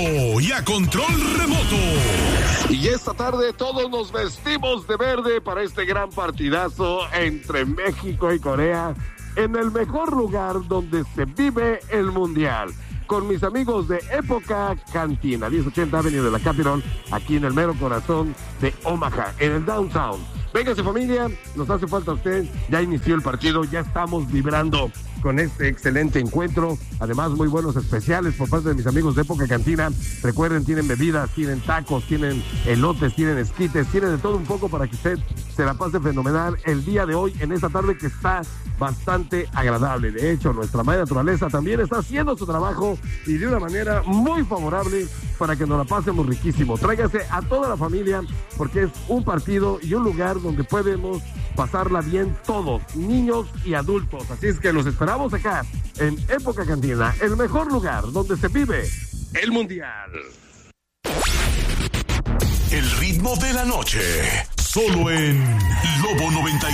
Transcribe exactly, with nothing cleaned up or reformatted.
y a control remoto. Y esta tarde todos nos vestimos de verde para este gran partidazo entre México y Corea en el mejor lugar donde se vive el Mundial. Con mis amigos de Época Cantina, diez ochenta Avenue de la Capitol, aquí en el mero corazón de Omaha, en el downtown. Véngase familia, nos hace falta usted, ya inició el partido, ya estamos vibrando con este excelente encuentro, además muy buenos especiales por parte de mis amigos de Época Cantina. Recuerden, tienen bebidas, tienen tacos, tienen elotes, tienen esquites, tienen de todo un poco para que usted se la pase fenomenal el día de hoy, en esta tarde que está bastante agradable. De hecho, nuestra madre naturaleza también está haciendo su trabajo y de una manera muy favorable para que nos la pasemos riquísimo. Tráigase a toda la familia porque es un partido y un lugar donde podemos pasarla bien todos, niños y adultos. Así es que los esperamos acá en Época Cantina, el mejor lugar donde se vive el Mundial. El ritmo de la noche, solo en Lobo noventa y